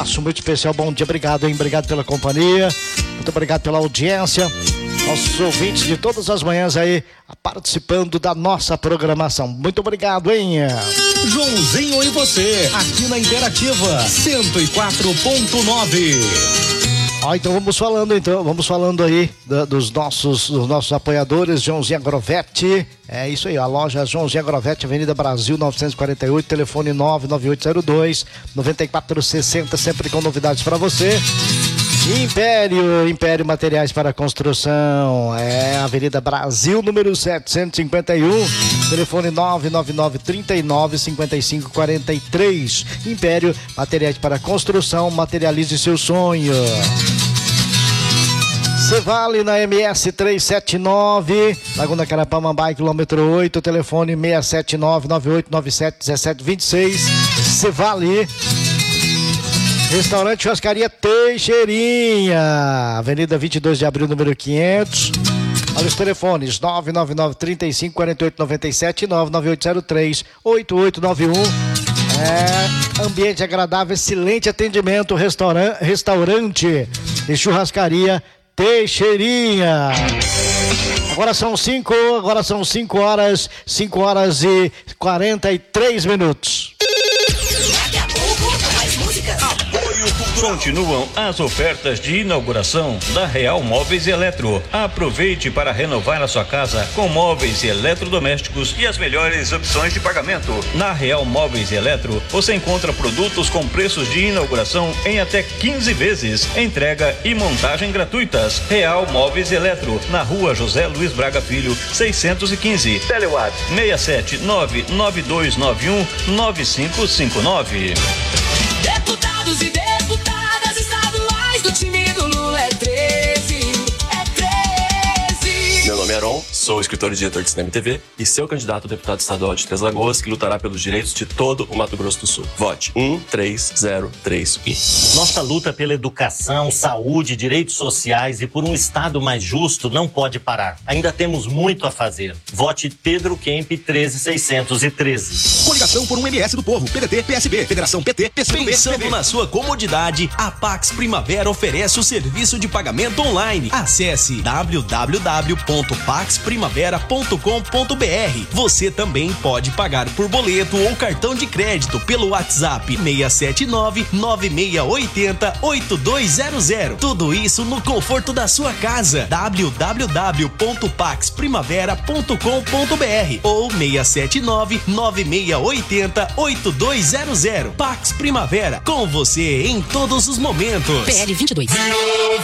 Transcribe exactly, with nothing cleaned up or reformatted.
nosso muito especial bom dia. Obrigado, hein? Obrigado pela companhia. Muito obrigado pela audiência. Nossos ouvintes de todas as manhãs aí participando da nossa programação. Muito obrigado, hein? Joãozinho e você, aqui na Interativa cento e quatro ponto nove. Ó, então vamos falando, então, vamos falando aí da, dos nossos, dos nossos apoiadores, Joãozinho Agrovet. É isso aí, a loja Joãozinho Agrovet, Avenida Brasil novecentos e quarenta e oito, telefone nove nove oito zero dois nove quatro seis zero, sempre com novidades para você. Império, Império Materiais para Construção, é Avenida Brasil, número setecentos e cinquenta e um, telefone nove nove nove, trinta e nove, cinquenta e cinco, quarenta e três. Império Materiais para Construção, materialize seu sonho. Cevale na M S trezentos e setenta e nove, Laguna Carapamambai, quilômetro oito, telefone seis sete nove, nove oito nove sete, um sete dois seis. Cevale. Restaurante Churrascaria Teixeirinha, Avenida vinte e dois de abril, número quinhentos. Olha os telefones, nove nove nove, trinta e cinco, quarenta e oito, noventa e sete, nove nove oito zero três, oito oito nove um. É, ambiente agradável, excelente atendimento, restaurante, restaurante e churrascaria Teixeirinha. Agora são cinco, agora são cinco horas, cinco horas e quarenta e três minutos. Continuam as ofertas de inauguração da Real Móveis e Eletro. Aproveite para renovar a sua casa com móveis e eletrodomésticos e as melhores opções de pagamento. Na Real Móveis e Eletro, você encontra produtos com preços de inauguração em até quinze vezes, entrega e montagem gratuitas. Real Móveis e Eletro, na Rua José Luiz Braga Filho, seiscentos e quinze. Telewap seis sete nove, nove dois nove um, nove cinco cinco nove. Deputados e deputadas estaduais do time do Lula é treze, é treze. Meu nome é Aron, sou escritor e diretor de Cinema e T V e seu candidato a deputado estadual de Três Lagoas, que lutará pelos direitos de todo o Mato Grosso do Sul. Vote um três zero três um. Nossa luta pela educação, saúde, direitos sociais e por um Estado mais justo não pode parar. Ainda temos muito a fazer. Vote Pedro Kemp treze seiscentos e treze. Coligação por um M S do Povo, P D T, P S B, Federação P T, P C B. Pensando na sua comodidade, a Pax Primavera oferece o serviço de pagamento online. Acesse w w w ponto pax primavera ponto com ponto b r. Você também pode pagar por boleto ou cartão de crédito pelo WhatsApp seis sete nove, nove seis oito zero, oito dois zero zero. Tudo isso no conforto da sua casa. w w w ponto pax primavera ponto com ponto b r ou seis sete nove, nove seis oito zero, oito dois zero zero. Pax Primavera, com você em todos os momentos. P L vinte e dois.